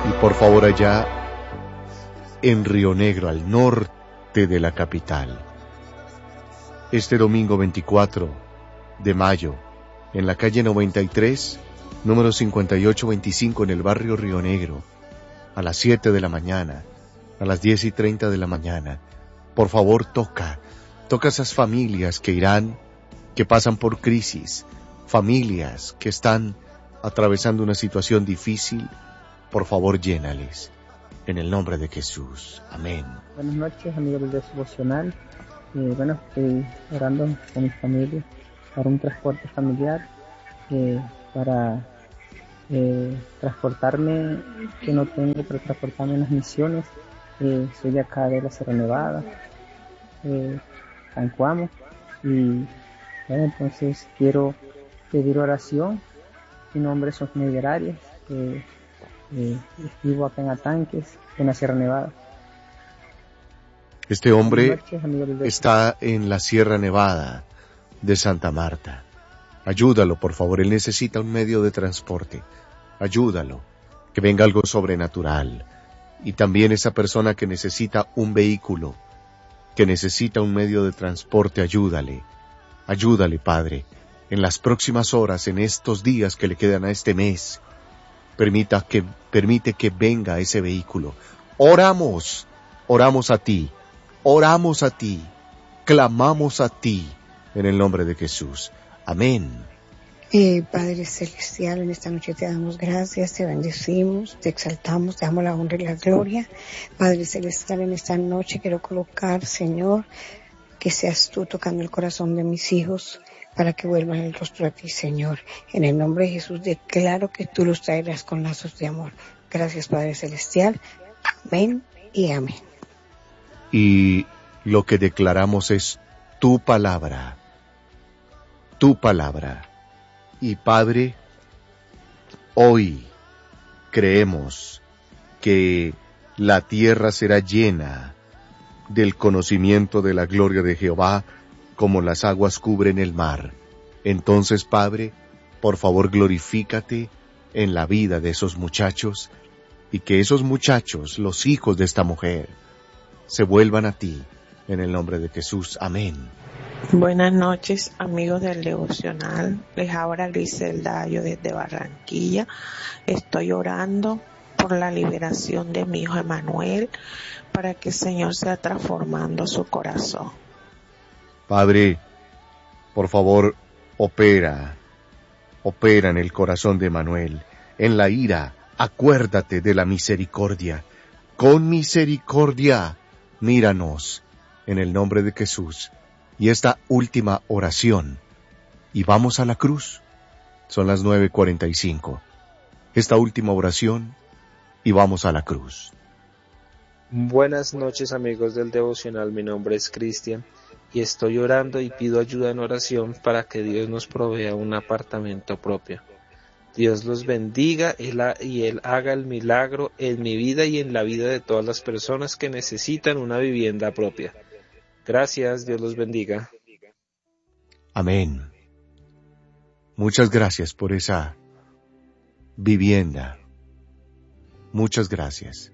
Y por favor allá en Río Negro, al norte de la capital, este domingo 24 de mayo, en la calle 93, número 5825 en el barrio Río Negro, a las 7 de la mañana, a las 10:30 de la mañana. Por favor, toca a esas familias que irán, que pasan por crisis, familias que están atravesando una situación difícil. Por favor, llénales, en el nombre de Jesús. Amén. Buenas noches, amigos del devocional. Estoy orando con mi familia para un transporte familiar, para transportarme, que no tengo, pero transportarme en las misiones. Soy de acá de la Sierra Nevada, San Cuamo, y entonces quiero pedir oración. Mi nombre es Osmedir Arias, vivo acá en Atanques, en la Sierra Nevada. Este hombre está en la Sierra Nevada de Santa Marta. Ayúdalo, por favor, él necesita un medio de transporte. Ayúdalo, que venga algo sobrenatural. Y también esa persona que necesita un vehículo, que necesita un medio de transporte, ayúdale, Padre. En las próximas horas, en estos días que le quedan a este mes, permite que venga ese vehículo. Oramos a ti, clamamos a ti, en el nombre de Jesús. Amén. Padre Celestial, en esta noche te damos gracias, te bendecimos, te exaltamos, te damos la honra y la gloria. Padre Celestial, en esta noche quiero colocar, Señor, que seas tú tocando el corazón de mis hijos para que vuelvan el rostro a ti, Señor. En el nombre de Jesús declaro que tú los traerás con lazos de amor. Gracias, Padre Celestial. Amén y amén. Y lo que declaramos es tu palabra. Y Padre, hoy creemos que la tierra será llena del conocimiento de la gloria de Jehová, como las aguas cubren el mar. Entonces, Padre, por favor, glorifícate en la vida de esos muchachos, y que esos muchachos, los hijos de esta mujer, se vuelvan a ti, en el nombre de Jesús. Amén. Buenas noches, amigos del devocional. Les habla Griselda Ayo desde Barranquilla. Estoy orando por la liberación de mi hijo Emanuel, para que el Señor sea transformando su corazón. Padre, por favor, opera en el corazón de Emanuel. En la ira, acuérdate de la misericordia. Con misericordia, míranos, en el nombre de Jesús. Y esta última oración, y vamos a la cruz. Son las 9:45. Esta última oración, y vamos a la cruz. Buenas noches, amigos del devocional. Mi nombre es Cristian y estoy orando y pido ayuda en oración para que Dios nos provea un apartamento propio. Dios los bendiga y Él haga el milagro en mi vida y en la vida de todas las personas que necesitan una vivienda propia. Gracias, Dios los bendiga. Amén. Muchas gracias por esa vivienda. Muchas gracias.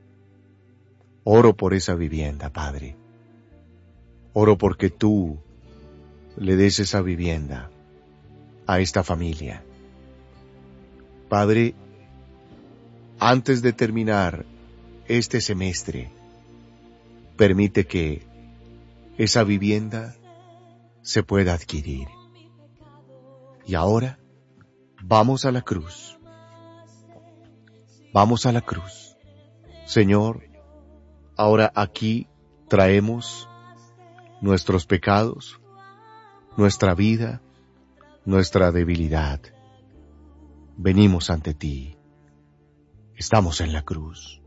Oro por esa vivienda, Padre. Oro porque tú le des esa vivienda a esta familia. Padre, antes de terminar este semestre, permite que esa vivienda se pueda adquirir. Y ahora, vamos a la cruz. Vamos a la cruz. Señor, ahora aquí traemos nuestros pecados, nuestra vida, nuestra debilidad. Venimos ante ti. Estamos en la cruz.